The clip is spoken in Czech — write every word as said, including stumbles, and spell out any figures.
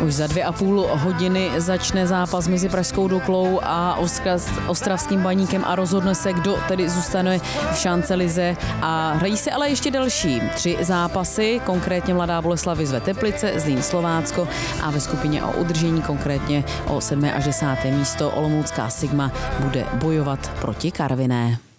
Už za dvě a půl hodiny začne zápas mezi Pražskou Duklou a Ostravským Baníkem a rozhodne se, kdo tedy zůstane v šance lize. A hrají se ale ještě další tři zápasy, konkrétně Mladá Boleslav vyzve Teplice, Zlín Slovácko a ve skupině o udržení konkrétně o sedmé až desáté místo Olomoucká Sigma bude bojovat proti Karviné.